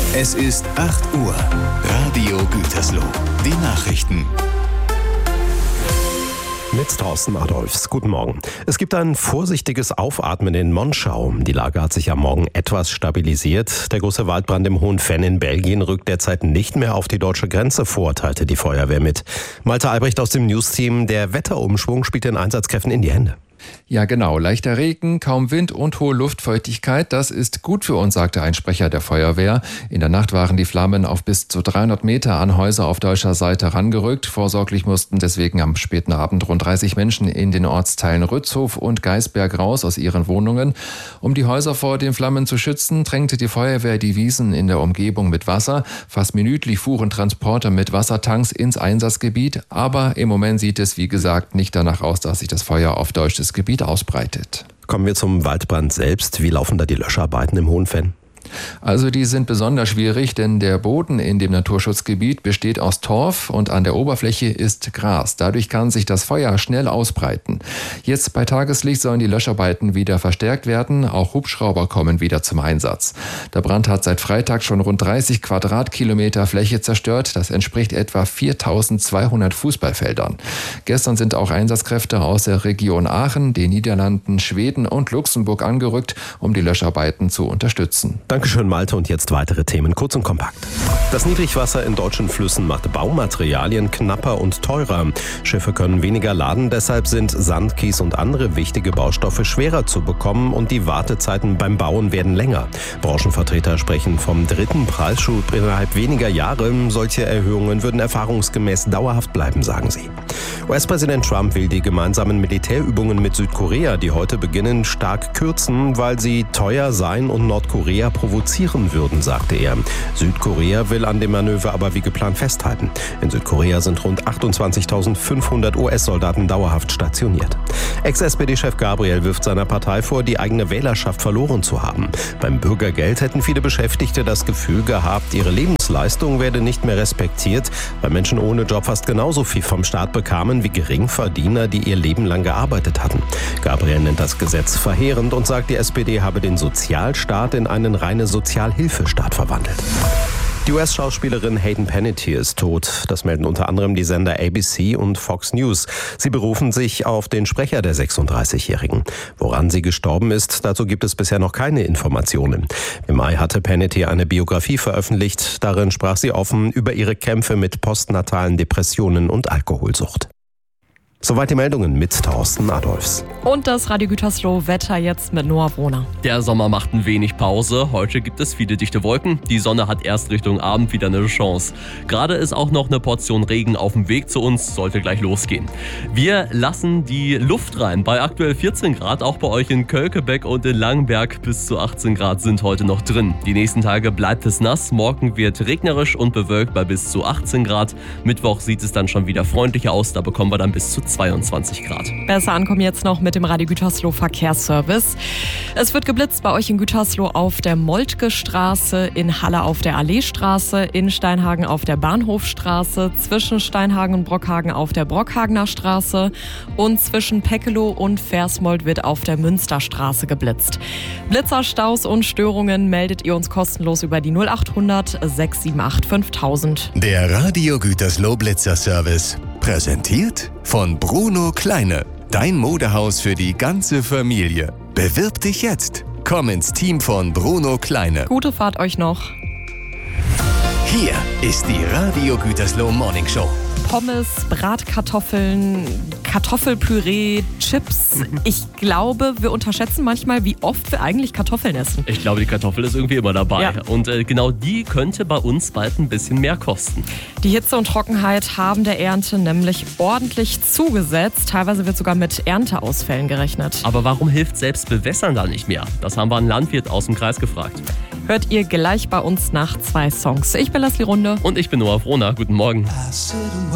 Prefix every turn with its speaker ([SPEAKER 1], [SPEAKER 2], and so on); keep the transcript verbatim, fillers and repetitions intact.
[SPEAKER 1] Es ist acht Uhr. Radio Gütersloh. Die Nachrichten.
[SPEAKER 2] Mit Thorsten Adolfs. Guten Morgen. Es gibt ein vorsichtiges Aufatmen in Monschau. Die Lage hat sich am Morgen etwas stabilisiert. Der große Waldbrand im Hohen Venn in Belgien rückt derzeit nicht mehr auf die deutsche Grenze vor, teilte die Feuerwehr mit. Malte Albrecht aus dem Newsteam. Der Wetterumschwung spielt den Einsatzkräften in die Hände.
[SPEAKER 3] Ja genau, leichter Regen, kaum Wind und hohe Luftfeuchtigkeit, das ist gut für uns, sagte ein Sprecher der Feuerwehr. In der Nacht waren die Flammen auf bis zu dreihundert Meter an Häuser auf deutscher Seite rangerückt. Vorsorglich mussten deswegen am späten Abend rund dreißig Menschen in den Ortsteilen Rützhof und Geisberg raus aus ihren Wohnungen. Um die Häuser vor den Flammen zu schützen, drängte die Feuerwehr die Wiesen in der Umgebung mit Wasser. Fast minütlich fuhren Transporter mit Wassertanks ins Einsatzgebiet, aber im Moment sieht es, wie gesagt, nicht danach aus, dass sich das Feuer auf deutsches Gebiet ausbreitet.
[SPEAKER 2] Kommen wir zum Waldbrand selbst. Wie laufen da die Löscharbeiten im Hohen Venn?
[SPEAKER 3] Also die sind besonders schwierig, denn der Boden in dem Naturschutzgebiet besteht aus Torf und an der Oberfläche ist Gras. Dadurch kann sich das Feuer schnell ausbreiten. Jetzt bei Tageslicht sollen die Löscharbeiten wieder verstärkt werden. Auch Hubschrauber kommen wieder zum Einsatz. Der Brand hat seit Freitag schon rund dreißig Quadratkilometer Fläche zerstört. Das entspricht etwa viertausendzweihundert Fußballfeldern. Gestern sind auch Einsatzkräfte aus der Region Aachen, den Niederlanden, Schweden und Luxemburg angerückt, um die Löscharbeiten zu unterstützen.
[SPEAKER 2] Dankeschön, Malte. Und jetzt weitere Themen, kurz und kompakt. Das Niedrigwasser in deutschen Flüssen macht Baumaterialien knapper und teurer. Schiffe können weniger laden, deshalb sind Sand, Kies und andere wichtige Baustoffe schwerer zu bekommen und die Wartezeiten beim Bauen werden länger. Branchenvertreter sprechen vom dritten Preisschub innerhalb weniger Jahre. Solche Erhöhungen würden erfahrungsgemäß dauerhaft bleiben, sagen sie. U S-Präsident Trump will die gemeinsamen Militärübungen mit Südkorea, die heute beginnen, stark kürzen, weil sie teuer seien und Nordkorea provozieren würden, sagte er. Südkorea will an dem Manöver aber wie geplant festhalten. In Südkorea sind rund achtundzwanzigtausendfünfhundert U S-Soldaten dauerhaft stationiert. Ex-S P D-Chef Gabriel wirft seiner Partei vor, die eigene Wählerschaft verloren zu haben. Beim Bürgergeld hätten viele Beschäftigte das Gefühl gehabt, ihre Lebensleistung werde nicht mehr respektiert, weil Menschen ohne Job fast genauso viel vom Staat bekamen wie Geringverdiener, die ihr Leben lang gearbeitet hatten. Gabriel nennt das Gesetz verheerend und sagt, die S P D habe den Sozialstaat in einen reine Sozialhilfestaat verwandelt. Die U S-Schauspielerin Hayden Panettiere ist tot. Das melden unter anderem die Sender A B C und Fox News. Sie berufen sich auf den Sprecher der sechsunddreißigjährigen. Woran sie gestorben ist, dazu gibt es bisher noch keine Informationen. Im Mai hatte Panettiere eine Biografie veröffentlicht. Darin sprach sie offen über ihre Kämpfe mit postnatalen Depressionen und Alkoholsucht. Soweit die Meldungen mit Thorsten Adolfs.
[SPEAKER 4] Und das Radio Gütersloh Wetter jetzt mit Noah Wohner.
[SPEAKER 5] Der Sommer macht ein wenig Pause. Heute gibt es viele dichte Wolken. Die Sonne hat erst Richtung Abend wieder eine Chance. Gerade ist auch noch eine Portion Regen auf dem Weg zu uns. Sollte gleich losgehen. Wir lassen die Luft rein. Bei aktuell vierzehn Grad. Auch bei euch in Kölkebeck und in Langenberg bis zu achtzehn Grad sind heute noch drin. Die nächsten Tage bleibt es nass. Morgen wird regnerisch und bewölkt bei bis zu achtzehn Grad. Mittwoch sieht es dann schon wieder freundlicher aus. Da bekommen wir dann bis zu zweiundzwanzig Grad.
[SPEAKER 4] Besser ankommen jetzt noch mit dem Radio Gütersloh Verkehrsservice. Es wird geblitzt bei euch in Gütersloh auf der Moltke Straße, in Halle auf der Alleestraße, in Steinhagen auf der Bahnhofstraße, zwischen Steinhagen und Brockhagen auf der Brockhagener Straße und zwischen Peckelow und Versmold wird auf der Münsterstraße geblitzt. Blitzerstaus und Störungen meldet ihr uns kostenlos über die null achthundert sechs sieben acht fünftausend.
[SPEAKER 1] Der Radio Gütersloh Blitzerservice. Präsentiert von Bruno Kleine. Dein Modehaus für die ganze Familie. Bewirb dich jetzt. Komm ins Team von Bruno Kleine.
[SPEAKER 4] Gute Fahrt euch noch.
[SPEAKER 1] Hier ist die Radio Gütersloh Morning Show.
[SPEAKER 4] Pommes, Bratkartoffeln, Kartoffelpüree, Chips. Ich glaube, wir unterschätzen manchmal, wie oft wir eigentlich Kartoffeln essen.
[SPEAKER 5] Ich glaube, die Kartoffel ist irgendwie immer dabei.
[SPEAKER 4] Ja.
[SPEAKER 5] Und äh, genau die könnte bei uns bald ein bisschen mehr kosten.
[SPEAKER 4] Die Hitze und Trockenheit haben der Ernte nämlich ordentlich zugesetzt. Teilweise wird sogar mit Ernteausfällen gerechnet.
[SPEAKER 5] Aber warum hilft selbst Bewässern da nicht mehr? Das haben wir einen Landwirt aus dem Kreis gefragt.
[SPEAKER 4] Hört ihr gleich bei uns nach zwei Songs. Ich bin Leslie Runde.
[SPEAKER 5] Und ich bin Noah Frohner. Guten Morgen.